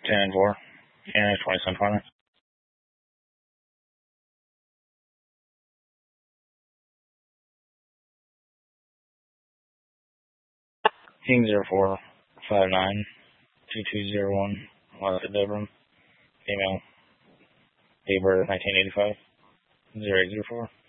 10-4. Canada 2720. King 0459 2201. West Debram. Female. Date birth 1985. 0804.